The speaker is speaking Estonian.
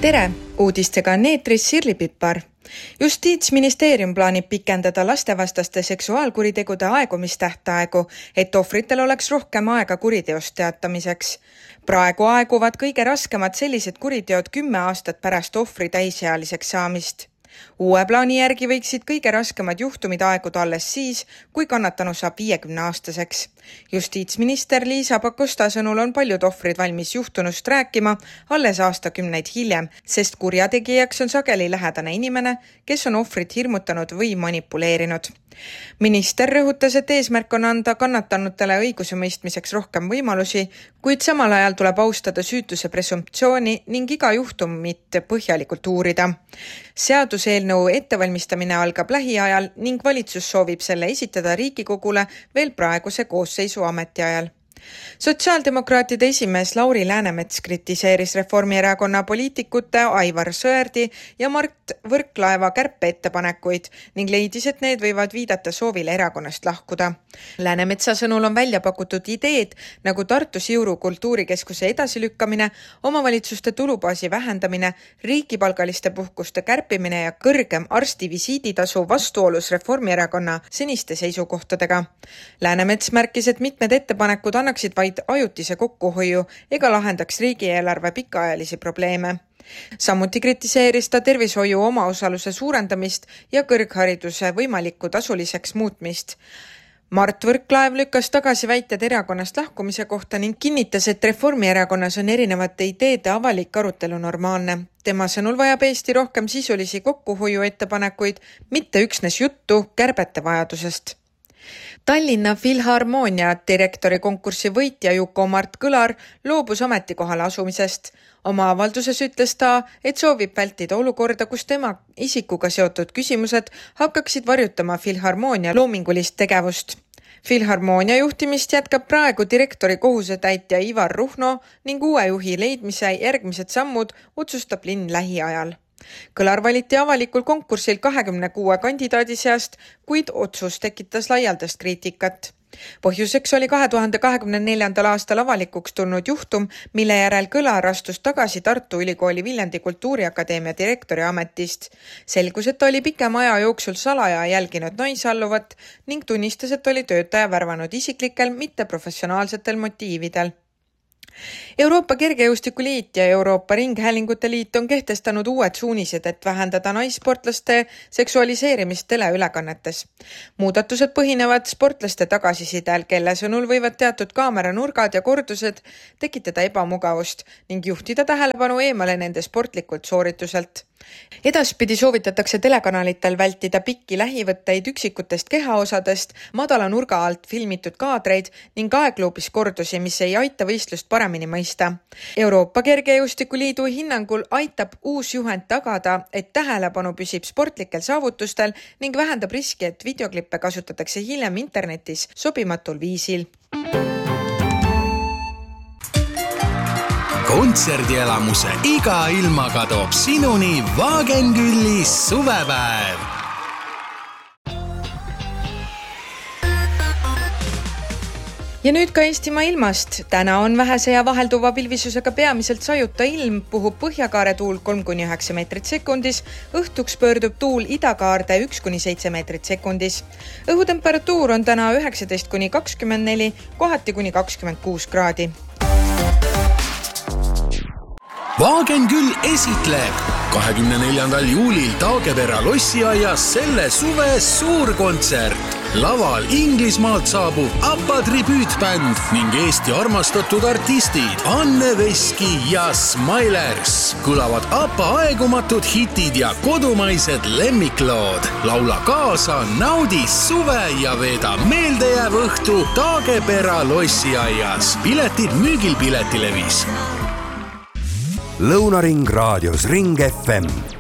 Tere! Uudistega on eetris Sirli Pippar. Justiitsministeerium plaanib pikendada lastevastaste seksuaalkuritegude aegumistähtaegu, et ohvritel oleks rohkem aega kuriteost teatamiseks. Praegu aeguvad kõige raskemad sellised kuriteod 10 aastat pärast ohvri täisealiseks saamist. Uue plaani järgi võiksid kõige raskemad juhtumid aeguda alles siis, kui kannatanu saab 50-aastaseks. Justiitsminister Liisa Pakosta sõnul on paljud ohvrid valmis juhtunust rääkima alles aastakümneid hiljem, sest kurjategijaks on sageli lähedane inimene, kes on ohvrit hirmutanud või manipuleerinud. Minister rõhutas, et eesmärk on anda kannatanutele õiguse mõistmiseks rohkem võimalusi, kuid samal ajal tuleb austada süütuse presumptsiooni ning iga juhtumit põhjalikult uurida. Seaduseelnõu ettevalmistamine algab lähiajal ning valitsus soovib selle esitada Riigikogule veel praeguse koosseisu ametiajal. Sotsiaaldemokraatide esimees Lauri Läänemets kritiseeris Reformierakonna poliitikute Aivar Sõerdi ja Mart Võrklaeva kärpeettepanekuid ning leidis, et need võivad viidata soovile erakonnast lahkuda. Läänemetsa sõnul on välja pakutud ideed nagu Tartu Siuru kultuurikeskuse edasilükkamine, omavalitsuste tulubaasi vähendamine, riigipalgaliste puhkuste kärpimine ja kõrgem arsti visiiditasu vastuolus Reformierakonna seniste seisukohtadega. Läänemets märkis, et mitmed ettepanekud annaksid vaid ajutise kokkuhoiu ega lahendaks riigieelarve pikaajalisi probleeme. Samuti kritiseeris ta tervishoiu omaosaluse suurendamist ja kõrghariduse võimalikku tasuliseks muutmist. Mart Võrklaev lükkas tagasi väited erakonnast lahkumise kohta ning kinnitas, et Reformierakonnas on erinevate ideede avalik arutelu normaalne. Tema sõnul vajab Eesti rohkem sisulisi kokkuhoiu ettepanekuid, mitte üksnes juttu kärbete vajadusest. Tallinna Filharmoonia direktori konkursi võitja Juko Mart Kõlar loobus ametikohale asumisest. Oma avalduses ütles ta, et soovib vältida olukorda, kus tema isikuga seotud küsimused hakkaksid varjutama Filharmoonia loomingulist tegevust. Filharmoonia juhtimist jätkab praegu direktori kohusetäitja Ivar Ruhno ning uue juhi leidmise järgmised sammud otsustab linn lähiajal. Kõlar valiti avalikul konkursil 26 kandidaadi seast, kuid otsus tekitas laialdast kriitikat. Põhjuseks oli 2024. aastal avalikuks tulnud juhtum, mille järel Kõlar astus tagasi Tartu Ülikooli Viljandi Kultuuriakadeemia direktori ametist. Selgus, et oli pikema aja jooksul salaja jälginud naisalluvat ning tunnistas, et oli töötaja värvanud isiklikel, mitte professionaalsetel motiividel. Euroopa Kergejõustikuliit ja Euroopa Ringhäälingute Liit on kehtestanud uued suunised, et vähendada naissportlaste seksualiseerimist teleülekannetes. Muudatused põhinevad sportlaste tagasisidel, kelle sõnul võivad teatud kaameranurgad ja kordused tekitada ebamugavust ning juhtida tähelepanu eemale nende sportlikult soorituselt. Edaspidi soovitatakse telekanalitel vältida pikki lähivõtteid üksikutest kehaosadest, madala nurga alt filmitud kaadreid ning aegluubis kordusi, mis ei aita võistlust paremini mõista. Euroopa Kergejõustikuliidu hinnangul aitab uus juhend tagada, et tähelepanu püsib sportlikel saavutustel ning vähendab riski, et videoklippe kasutatakse hiljem internetis sobimatul viisil. Kontserdielamuse iga ilmaga toob sinuni Wagenküllis suvepäev. Ja nüüd ka Eestimaa ilmast. Täna on vähese ja vahelduva pilvisusega peamiselt sajuta ilm, puhub põhjakaare tuul 3-9 meetrit sekundis, õhtuks pöördub tuul idakaarde 1-7 meetrit sekundis. Õhutemperatuur on täna 19-24, kohati kuni 26 kraadi. Wagenküll esitleb 24. juulil Taagepera lossiaias selle suve suurkontsert. Laval Inglismaalt saabub ABBA tribüütbänd ning Eesti armastatud artistid Anne Veski ja Smilers. Kõlavad ABBA aegumatud hitid ja kodumaised lemmiklood. Laula kaasa, naudi suve ja veeda meeldejääv õhtu Taagepera lossiaias. Piletid müügil Piletilevis. Lõunaring raadios Ring FM